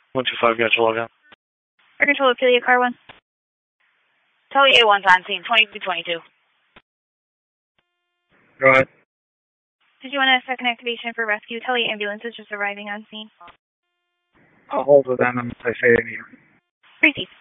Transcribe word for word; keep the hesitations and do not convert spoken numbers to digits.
one two five, got you log on. Air Control, Apilia, car one. Tully A one's on scene, twenty-two twenty-two. Go ahead. Did you want a second activation for rescue? Tully ambulance is just arriving on scene. I'll hold with them until I say anything. Proceed.